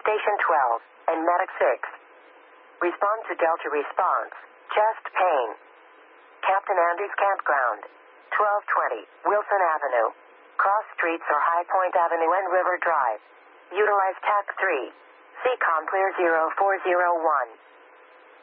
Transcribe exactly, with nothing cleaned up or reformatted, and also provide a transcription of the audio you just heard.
Station twelve, and Medic six. Respond to Delta response. Chest pain. Captain Andy's Campground. twelve twenty, Wilson Avenue. Cross streets or High Point Avenue and River Drive. Utilize T A C three. C COM clear zero four zero one.